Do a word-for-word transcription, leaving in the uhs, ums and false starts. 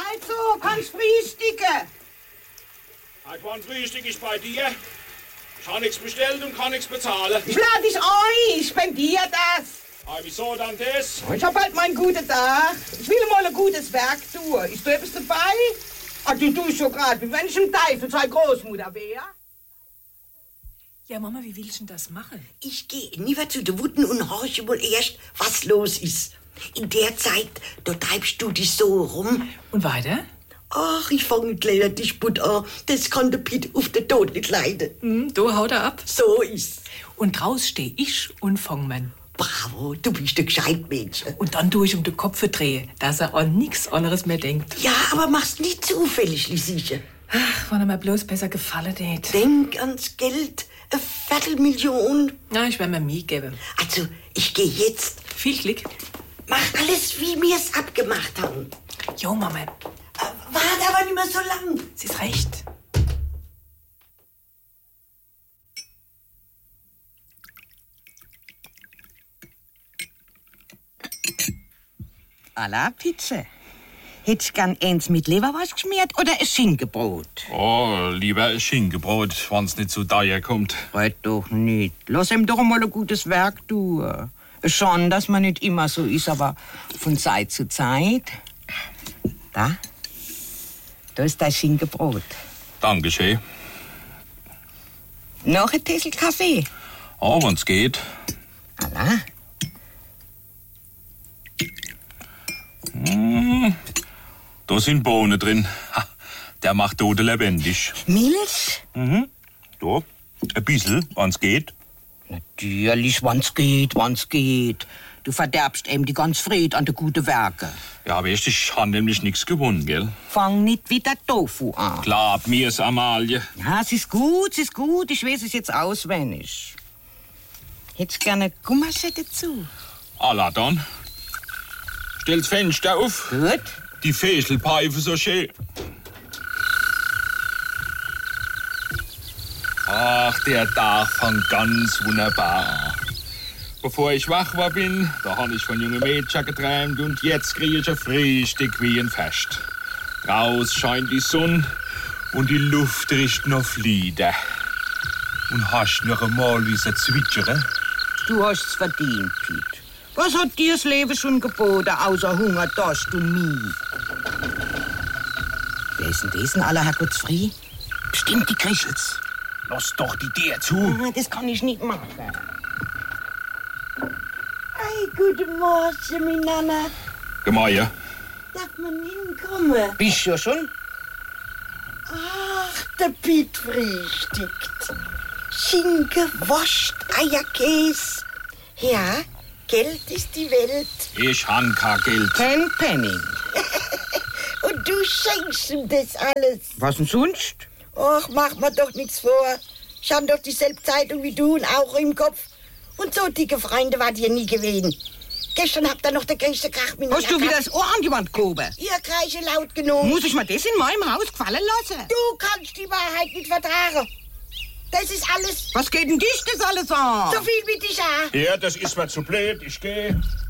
Also, kannst frühstücken. Seit wann frühstück ich bei dir? Ich habe nichts bestellt und kann nichts bezahlen. Ich lade dich ein, ich spendiere das. Ah, wieso dann das? Ich hab halt meinen guten Tag. Ich will mal ein gutes Werk tun. Ist du etwas dabei? Ah, du tust schon gerade, wie wenn ich im Teufel sei Großmutter wäre. Ja, Mama, wie willst du denn das machen? Ich gehe lieber zu den Wutten und horche wohl erst, was los ist. In der Zeit, da treibst du dich so rum. Und weiter? Ach, ich fange gleich die Sput an. Das kann der Piet auf den Tod nicht leiden. Hm, du haut er ab. So ist's. Und draus steh ich und fang man. Bravo, du bist ein gescheit Mädchen. Und dann tu ich um den Kopf drehen, dass er an nichts anderes mehr denkt. Ja, aber mach's nicht zufällig, Lisiche. Ach, wenn er mir bloß besser gefallen tät. Denk ans Geld. Eine Viertelmillion. Na, ich werd mir Mie geben. Also, ich gehe jetzt. Viel Glück. Mach alles, wie wir's abgemacht haben. Jo, Mama. Äh, Warte aber nicht mehr so lang. Sie ist recht. À la Pizza. Hättest gern eins mit Leberwurst geschmiert oder ein Schinkenbrot? Oh, lieber ein Schinkenbrot, wenn's nicht so daher kommt. Red doch nicht. Lass ihm doch mal ein gutes Werk tun. Schon, dass man nicht immer so ist, aber von Zeit zu Zeit. Da. Da ist dein Schinkenbrot. Dankeschön. Noch ein Tessel Kaffee. Oh, wenn's geht. Alla. Mmh, da sind Bohnen drin. Ha, der macht Tote lebendig. Milch? Mhm. Da, ein bisschen, wenn's geht. Natürlich, wann's geht, wann's geht. Du verderbst eben die ganz Fried an de gute Werke. Ja, weißt du, ich han nämlich nichts gewonnen, gell? Fang nicht wieder Tofu an. Glaub mir's, Amalie. Ja, es ist gut, es ist gut. Ich weiß es jetzt auswendig. Hättest gerne Gummersche dazu. Alla dann. Stell's Fenster auf. Gut. Die Fäschelpfeife so schön. Ach, der Tag fängt ganz wunderbar an. Bevor ich wach war bin, da habe ich von jungen Mädchen geträumt und jetzt kriege ich ein Frühstück wie ein Fest. Raus scheint die Sonne und die Luft riecht nach Flieder. Und hast noch einmal wie sie zwitschern? Du hast's verdient, Piet. Was hat dir das Leben schon geboten, außer Hunger, Durst und Mie? Wer ist denn das in aller Herrgottsfried? Bestimmt die Krischels. Lass doch die dir zu. Ah, das kann ich nicht machen. Hey, guten Morgen, meine Nana. Gemein. Darf man hinkommen? Bist du ja schon? Ach, der Piet frühstückt. Schinken, Wurst, Eierkäse. Ja, Geld ist die Welt. Ich han kein Geld. Kein Penny. Und du schenkst ihm das alles. Was denn sonst? Och, mach mir doch nichts vor. Ich hab doch dieselbe Zeitung wie du und auch im Kopf. Und so dicke Freunde wart ihr nie gewesen. Gestern habt ihr noch der größte Krach mit mir Hast du gehabt. wieder das Ohr an die Wand gehoben? Ihr kreische laut genug. Muss ich mir das in meinem Haus gefallen lassen? Du kannst die Wahrheit nicht vertragen. Das ist alles Was geht denn dich das alles an? so viel wie dich an. Ja, das ist mir zu blöd. Ich geh.